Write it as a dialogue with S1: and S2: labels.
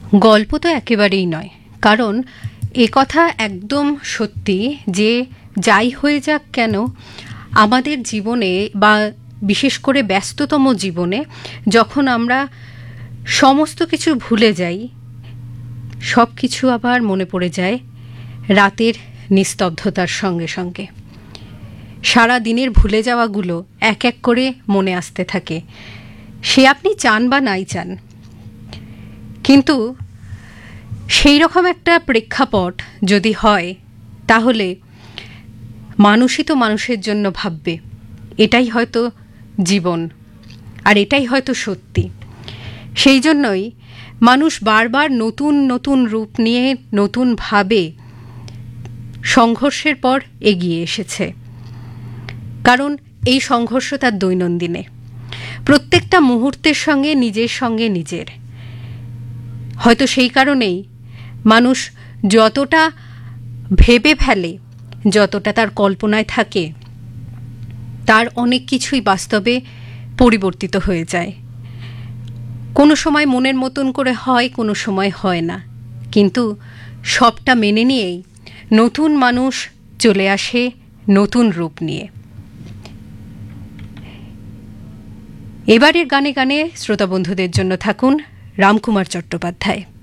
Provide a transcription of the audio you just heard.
S1: গল্প তো একেবারেই নয়, কারণ এ কথা একদম সত্যি যে যাই হয়ে যাক কেন আমাদের জীবনে বা বিশেষ করে ব্যস্ততম জীবনে যখন আমরা সমস্ত কিছু ভুলে যাই, সব কিছু আবার মনে পড়ে যায় রাতের নিস্তব্ধতার সঙ্গে সঙ্গে। সারা দিনের ভুলে যাওয়াগুলো এক এক করে মনে আসতে থাকে, সে আপনি চান বা নাই চান। কিন্তু সেই রকম একটা প্রেক্ষাপট যদি হয়, তাহলে মানুষই তো মানুষের জন্য ভাববে। এটাই হয়তো জীবন, আর এটাই হয়তো সত্যি। সেই জন্যই মানুষ বারবার নতুন নতুন রূপ নিয়ে নতুনভাবে সংঘর্ষের পর এগিয়ে এসেছে, কারণ এই সংঘর্ষ তার দৈনন্দিনে প্রত্যেকটা মুহূর্তের সঙ্গে নিজের। হয়তো সেই কারণেই মানুষ যতটা ভেবে ফেলে, যতটা তার কল্পনায় থাকে, তার অনেক কিছুই বাস্তবে পরিবর্তিত হয়ে যায়। কোনো সময় মনের মতন করে হয়, কোনো সময় হয় না, কিন্তু সবটা মেনে নিয়েই নতুন মানুষ চলে আসে নতুন রূপ নিয়ে। এবারের গানে গানে শ্রোতা বন্ধুদের জন্য থাকুন রামকুমার চট্টোপাধ্যায়।